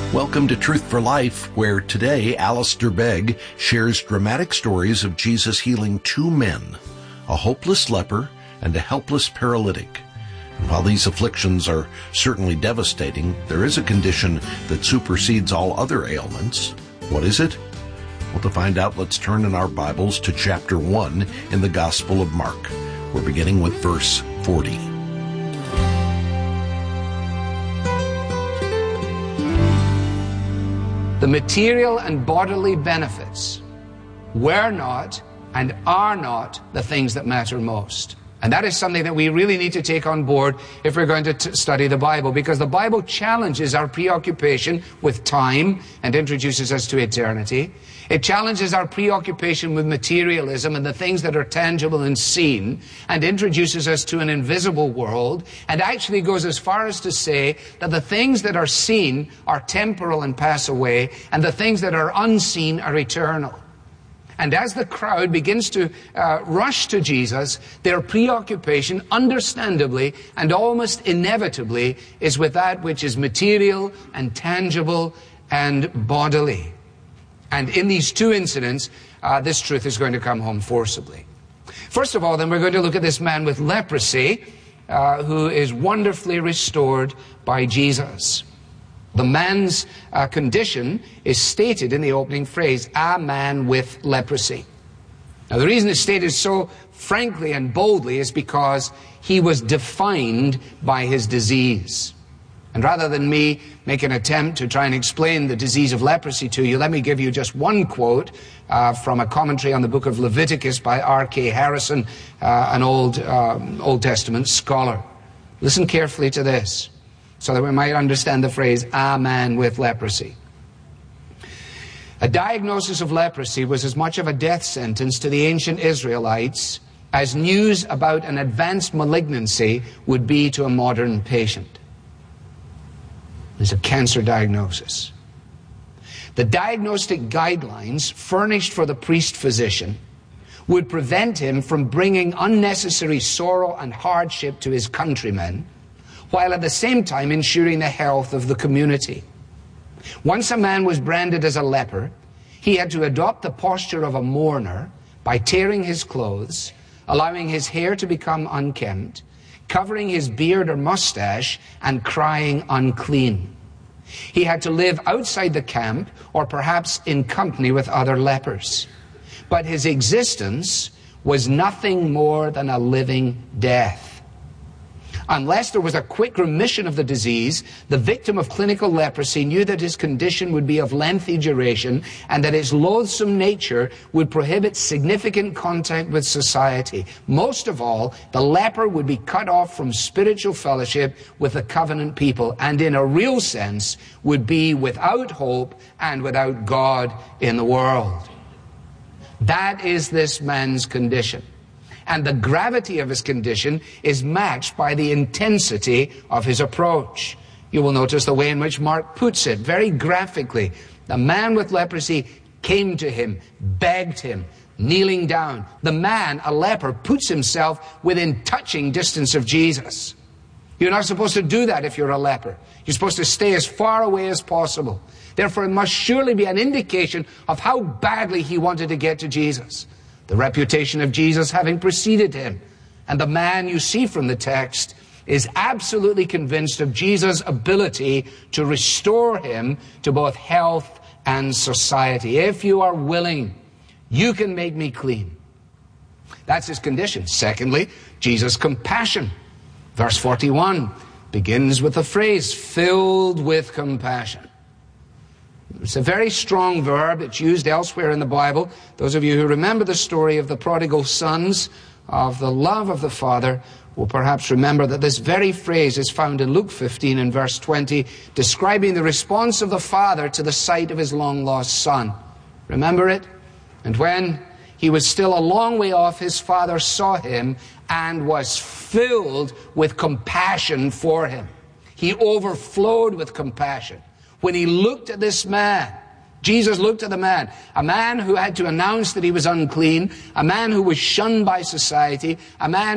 Welcome to Truth for Life, where today Alistair Begg shares dramatic stories of Jesus healing two men, a hopeless leper and a helpless paralytic. And while these afflictions are certainly devastating, there is a condition that supersedes all other ailments. What is it? Well, to find out, let's turn in our Bibles to chapter 1 in the Gospel of Mark. We're beginning with verse 40. The material and bodily benefits were not and are not the things that matter most. And that is something that we really need to take on board if we're going to study the Bible, because the Bible challenges our preoccupation with time and introduces us to eternity. It challenges our preoccupation with materialism and the things that are tangible and seen, and introduces us to an invisible world, and actually goes as far as to say that the things that are seen are temporal and pass away, and the things that are unseen are eternal. And as the crowd begins to rush to Jesus, their preoccupation, understandably and almost inevitably, is with that which is material and tangible and bodily. And in these two incidents, this truth is going to come home forcibly. First of all, then, we're going to look at this man with leprosy, who is wonderfully restored by Jesus. The man's condition is stated in the opening phrase, a man with leprosy. Now, the reason it's stated so frankly and boldly is because he was defined by his disease. And rather than me make an attempt to try and explain the disease of leprosy to you, let me give you just one quote from a commentary on the book of Leviticus by R.K. Harrison, an Old Testament scholar. Listen carefully to this, so that we might understand the phrase, a man with leprosy. A diagnosis of leprosy was as much of a death sentence to the ancient Israelites as news about an advanced malignancy would be to a modern patient. It's a cancer diagnosis. The diagnostic guidelines furnished for the priest-physician would prevent him from bringing unnecessary sorrow and hardship to his countrymen, while at the same time ensuring the health of the community. Once a man was branded as a leper, he had to adopt the posture of a mourner by tearing his clothes, allowing his hair to become unkempt, covering his beard or mustache, and crying unclean. He had to live outside the camp or perhaps in company with other lepers. But his existence was nothing more than a living death. Unless there was a quick remission of the disease, the victim of clinical leprosy knew that his condition would be of lengthy duration and that its loathsome nature would prohibit significant contact with society. Most of all, the leper would be cut off from spiritual fellowship with the covenant people, and in a real sense would be without hope and without God in the world. That is this man's condition. And the gravity of his condition is matched by the intensity of his approach. You will notice the way in which Mark puts it very graphically. The man with leprosy came to him, begged him, kneeling down. The man, a leper, puts himself within touching distance of Jesus. You're not supposed to do that if you're a leper. You're supposed to stay as far away as possible. Therefore, it must surely be an indication of how badly he wanted to get to Jesus. The reputation of Jesus having preceded him. And the man, you see from the text, is absolutely convinced of Jesus' ability to restore him to both health and society. If you are willing, you can make me clean. That's his condition. Secondly, Jesus' compassion. Verse 41 begins with the phrase, filled with compassion. It's a very strong verb. It's used elsewhere in the Bible. Those of you who remember the story of the prodigal sons, of the love of the Father, will perhaps remember that this very phrase is found in Luke 15 and verse 20, describing the response of the father to the sight of his long-lost son. Remember it? And when he was still a long way off, his father saw him and was filled with compassion for him. He overflowed with compassion. When he looked at this man, Jesus looked at the man, a man who had to announce that he was unclean, a man who was shunned by society, a man